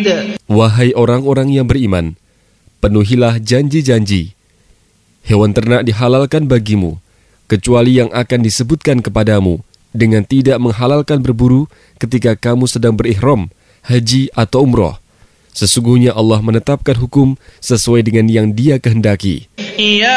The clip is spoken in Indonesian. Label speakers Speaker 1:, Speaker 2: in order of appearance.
Speaker 1: Wahai orang-orang yang beriman, penuhilah janji-janji. Hewan ternak dihalalkan bagimu, kecuali yang akan disebutkan kepadamu, dengan tidak menghalalkan berburu ketika kamu sedang berihram, haji atau umroh. Sesungguhnya Allah menetapkan hukum sesuai dengan yang Dia kehendaki.